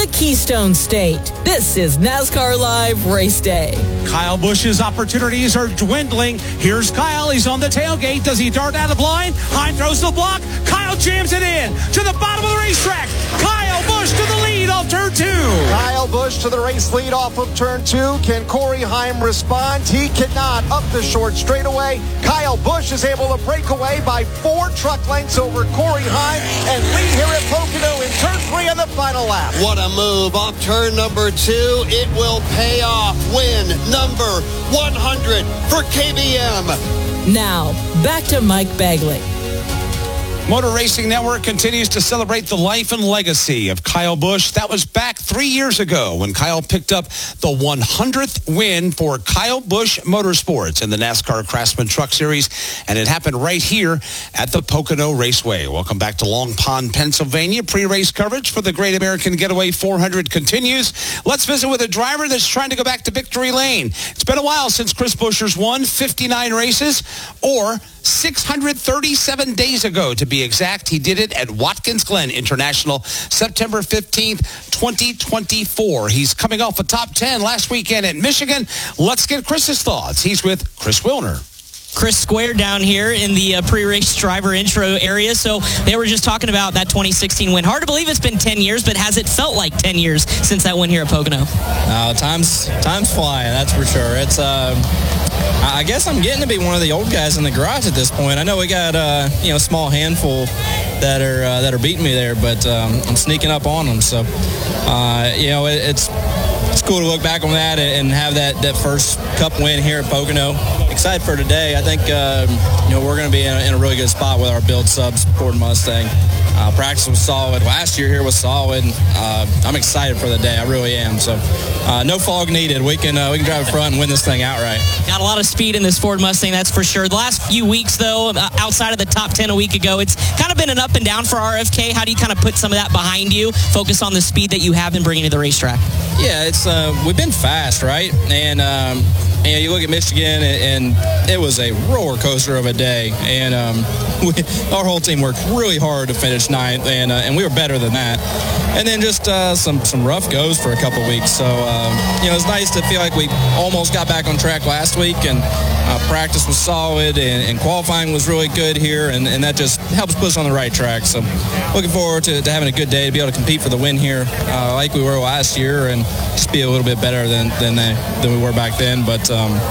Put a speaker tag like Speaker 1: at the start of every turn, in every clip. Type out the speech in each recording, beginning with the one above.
Speaker 1: the Keystone State. This is NASCAR Live Race Day.
Speaker 2: Kyle Busch's opportunities are dwindling. Here's Kyle. He's on the tailgate. Does he dart out of line? Heim throws the block. Kyle jams it in to the bottom of the racetrack. Kyle Busch to the lead off turn 2.
Speaker 3: Kyle Busch to the race lead off of turn 2. Can Corey Heim respond? He cannot. Up the short straightaway. Kyle Busch is able to break away by 4 truck lengths over Corey Heim and lead here at Pocono in turn 3 on the final lap.
Speaker 4: What a move off turn number 2. It will pay off. Win number 100 for KBM.
Speaker 1: Now, back to Mike Bagley.
Speaker 2: Motor Racing Network continues to celebrate the life and legacy of Kyle Busch. That was back 3 years ago when Kyle picked up the 100th win for Kyle Busch Motorsports in the NASCAR Craftsman Truck Series, and it happened right here at the Pocono Raceway. Welcome back to Long Pond, Pennsylvania. Pre-race coverage for the Great American Getaway 400 continues. Let's visit with a driver that's trying to go back to victory lane. It's been a while since Chris Buescher's won 59 races, or 637 days ago to be exact. He did it at Watkins Glen International, September 15th, 2024. He's coming off a top 10 last weekend at Michigan. Let's get Chris's thoughts. He's with Chris Wilner.
Speaker 5: Chris Square down here in the pre-race driver intro area. So they were just talking about that 2016 win. Hard to believe it's been 10 years, but has it felt like 10 years since that win here at Pocono?
Speaker 6: Time's flying, that's for sure. It's I guess I'm getting to be one of the old guys in the garage at this point. I know we got a small handful that are beating me there, but I'm sneaking up on them. So it's cool to look back on that and have that first Cup win here at Pocono. Excited for today. I think we're going to be in a really good spot with our build subs Ford Mustang. Practice was solid. Last year here was solid. I'm excited for the day. I really am. So no fog needed. We can drive front and win this thing outright.
Speaker 5: Got a lot of speed in this Ford Mustang, that's for sure. The last few weeks, though, outside of the top 10 a week ago, it's kind of been an up and down for RFK. How do you kind of put some of that behind you, focus on the speed that you have been bringing to the racetrack?
Speaker 6: Yeah, it's we've been fast, right? And you look at Michigan, and it was a roller coaster of a day. And our whole team worked really hard to finish ninth, and we were better than that. And then just some rough goes for a couple weeks. So, it's nice to feel like we almost got back on track last week, and practice was solid, and qualifying was really good here, and that just helps put us on the right track. So looking forward to having a good day, to be able to compete for the win here like we were last year, and just be a little bit better than we were back then. But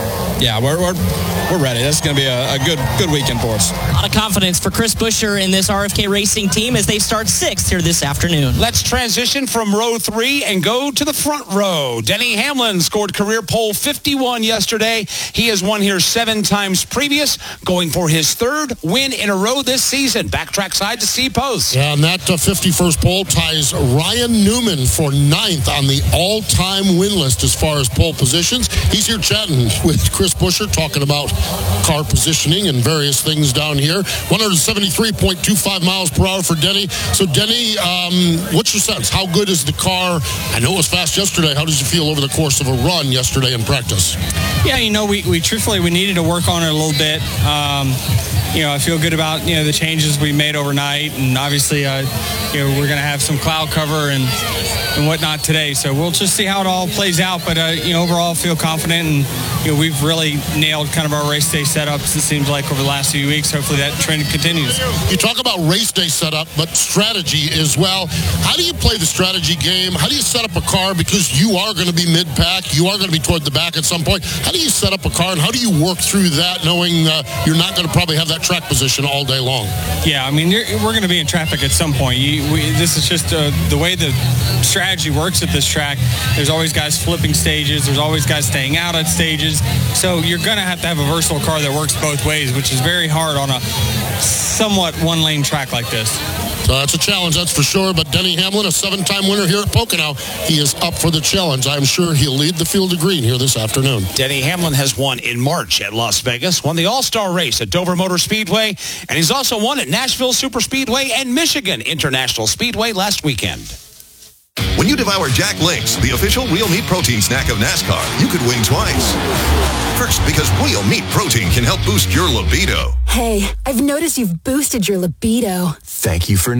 Speaker 6: we're ready. This is going to be a good weekend for us.
Speaker 5: A lot of confidence for Chris Buescher in this RFK Racing team as they start 6th here this afternoon.
Speaker 2: Let's transition from row 3 and go to the front row. Denny Hamlin scored career pole 51 yesterday. He has won here 7 times previous, going for his 3rd win in a row this season. Backtrack side to Steve Post.
Speaker 7: Yeah, and that 51st pole ties Ryan Newman for 9th on the all-time win list as far as pole positions. He's here chatting with Chris Buescher, talking about car positioning and various things down here. 173.25 miles per hour for Denny. So, Denny, what's your sense? How good is the car? I know it was fast yesterday. How did you feel over the course of a run yesterday in practice?
Speaker 8: Yeah, we truthfully, we needed to work on it a little bit. I feel good about, the changes we made overnight. And obviously, we're going to have some cloud cover and whatnot today. So we'll just see how it all plays out. But, overall, feel confident. And, we've really nailed kind of our race day setups, it seems like, over the last few weeks. Hopefully that trend continues.
Speaker 7: You talk about race day setup, but strategy as well. How do you play the strategy game? How do you set up a car? Because you are going to be mid-pack. You are going to be toward the back at some point. How do you set up a car, and how do you work through that knowing you're not going to probably have that track position all day long?
Speaker 8: Yeah, we're going to be in traffic at some point. This is just the way the strategy works at this track. There's always guys flipping stages. There's always guys staying out at stages. So you're going to have a versatile car that works both ways, which is very hard on a somewhat one-lane track like this.
Speaker 7: So that's a challenge, that's for sure. But Denny Hamlin, a 7-time winner here at Pocono, he is up for the challenge. I'm sure he'll lead the field of green here this afternoon.
Speaker 2: Denny Hamlin has won in March at Las Vegas, won the All-Star race at Dover Motor Speedway, and he's also won at Nashville Superspeedway and Michigan International Speedway last weekend.
Speaker 9: When you devour Jack Links, the official real meat protein snack of NASCAR, you could win twice. First, because real meat protein can help boost your libido.
Speaker 10: Hey, I've noticed you've boosted your libido.
Speaker 9: Thank you for